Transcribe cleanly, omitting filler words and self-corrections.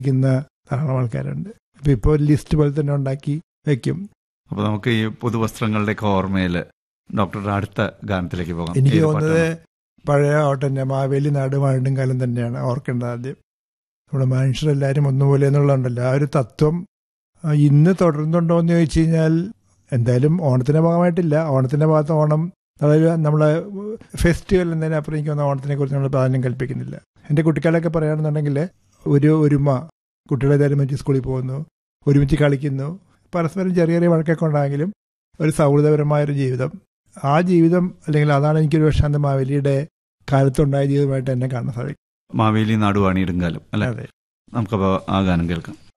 ഇരിക്കുന്ന ധാരാളം ആൾക്കാരുണ്ട്. ഇപ്പോൾ ഒരു ലിസ്റ്റ് പോലെ തന്നെ ഉണ്ടാക്കി വെക്കും. അപ്പോൾ നമുക്ക് ഈ പുതുവസ്ത്രങ്ങളുടെയൊക്കെ ഓർമ്മയിൽ ഡോക്ടറുടെ അടുത്ത ഗാനത്തിലേക്ക് പോകാം. എനിക്ക് തോന്നുന്നത് പഴയ ഓട്ടന്നെ മാവേലി നാട് വാഴും കാലം തന്നെയാണ് ഓർക്കേണ്ടത്. ആദ്യം നമ്മുടെ മനുഷ്യരെല്ലാവരും ഒന്നുപോലെ എന്നുള്ളതുണ്ടല്ലോ, ആ ഒരു തത്വം ഇന്ന് തുടരുന്നുണ്ടോ എന്ന് ചോദിച്ചു കഴിഞ്ഞാൽ എന്തായാലും ഓണത്തിൻ്റെ ഭാഗമായിട്ടില്ല. ഓണത്തിൻ്റെ ഭാഗത്ത് ഓണം അതായത് നമ്മളെ ഫെസ്റ്റിവൽ എന്നതിനപ്പുറം എനിക്ക് തോന്നുന്ന ഓണത്തിനെ കുറിച്ച് നമ്മൾ പ്രാധാന്യം കൽപ്പിക്കുന്നില്ല. എൻ്റെ കുട്ടിക്കാലൊക്കെ പറയുകയാണെന്നുണ്ടെങ്കിൽ ഒരുമ, കുട്ടികളെല്ലാവരും ഒരുമിച്ച് സ്കൂളിൽ പോകുന്നു, ഒരുമിച്ച് കളിക്കുന്നു, പരസ്പരം ചെറിയ ചെറിയ വഴക്കൊക്കെ ഉണ്ടായെങ്കിലും ഒരു സൗഹൃദപരമായൊരു ജീവിതം. ആ ജീവിതം അല്ലെങ്കിൽ അതാണ് എനിക്കൊരു പക്ഷേ മാവേലിയുടെ കാലത്തുണ്ടായ ജീവിതമായിട്ട് എന്നെ കാണാൻ സാധിക്കും. മാവേലി നാടുവാണിയിടും കാലം അല്ലേ? അതെ. നമുക്കപ്പോൾ ആ ഗാനം കേൾക്കാം.